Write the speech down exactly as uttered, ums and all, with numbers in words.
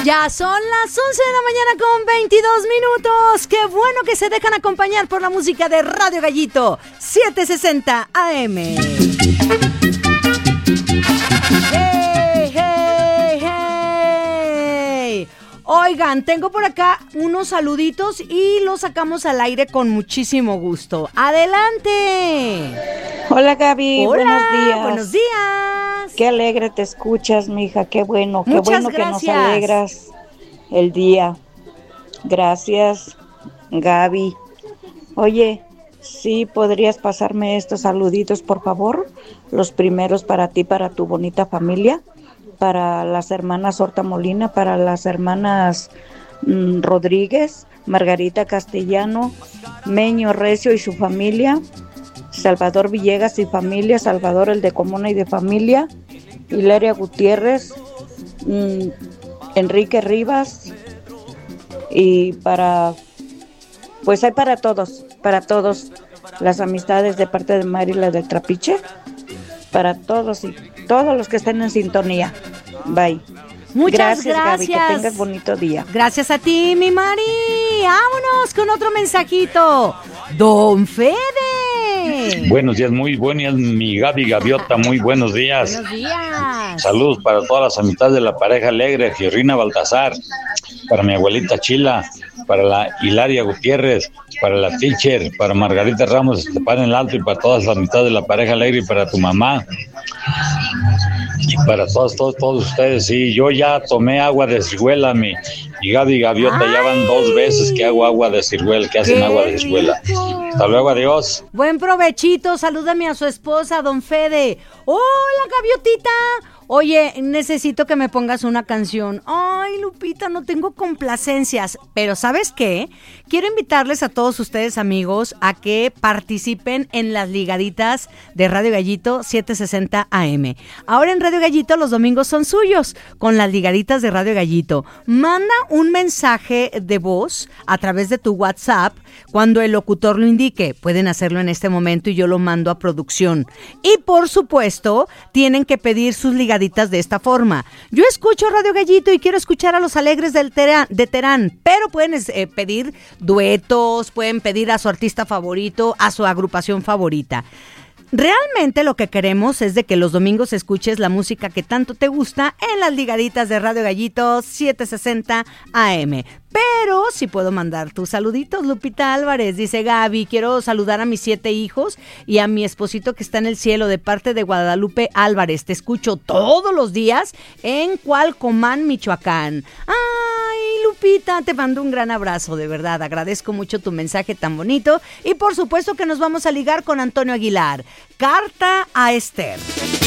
Ya son las once de la mañana con veintidós minutos. Qué bueno que se dejan acompañar por la música de Radio Gallito setecientos sesenta A M. Hey, hey, hey. Oigan, tengo por acá unos saluditos y los sacamos al aire con muchísimo gusto. ¡Adelante! Hola, Gaby. Hola, buenos días. Buenos días. Qué alegre te escuchas, mija. Qué bueno, qué Muchas bueno gracias. que nos alegras el día. Gracias, Gaby. Oye, ¿sí podrías pasarme estos saluditos, por favor? Los primeros para ti, para tu bonita familia, para las hermanas Horta Molina, para las hermanas mmm, Rodríguez, Margarita Castellano, Meño Recio y su familia, Salvador Villegas y familia, Salvador el de Comuna y de familia, Hilaria Gutiérrez, mmm, Enrique Rivas, y para, pues hay para todos, para todos, las amistades de parte de Marila del Trapiche, para todos y todos los que estén en sintonía. Bye. Muchas gracias, gracias. Gaby, que tengas bonito día. Gracias a ti, mi Mari. Vámonos con otro mensajito. Don Fede. Buenos días, muy buenos, mi Gaby Gaviota, muy buenos días. Buenos días. Saludos para todas las amistades de la pareja alegre, Girrina Baltasar, para mi abuelita Chila, para la Hilaria Gutiérrez, para la teacher, para Margarita Ramos, Estepan en el Alto, y para todas las amistades de la pareja alegre, y para tu mamá, y para todos, todos, todos ustedes. Sí, yo ya tomé agua de ciruela, mi y Gaby Gaviota. Ay, ya van dos veces que hago agua de ciruela, que hacen agua de ciruela. Hasta luego, adiós. Buen provechito, salúdame a su esposa, don Fede. Hola, Gaviotita. Oye, necesito que me pongas una canción. Ay, Lupita, no tengo complacencias. Pero ¿sabes qué? Quiero invitarles a todos ustedes, amigos, a que participen en las ligaditas de Radio Gallito setecientos sesenta A M. Ahora en Radio Gallito los domingos son suyos, con las ligaditas de Radio Gallito. Manda un mensaje de voz a través de tu WhatsApp cuando el locutor lo indique. Pueden hacerlo en este momento y yo lo mando a producción. Y por supuesto, tienen que pedir sus ligaditas de esta forma. Yo escucho Radio Gallito y quiero escuchar a los alegres del Terán, de Terán, pero pueden eh, pedir duetos, pueden pedir a su artista favorito, a su agrupación favorita. Realmente lo que queremos es de que los domingos escuches la música que tanto te gusta en las ligaditas de Radio Gallito setecientos sesenta A M. Pero si puedo mandar tus saluditos, Lupita Álvarez, dice Gaby, quiero saludar a mis siete hijos y a mi esposito que está en el cielo de parte de Guadalupe Álvarez. Te escucho todos los días en Cualcomán, Michoacán. Ay, Lupita, te mando un gran abrazo, de verdad. Agradezco mucho tu mensaje tan bonito y por supuesto que nos vamos a ligar con Antonio Aguilar. Carta a Esther.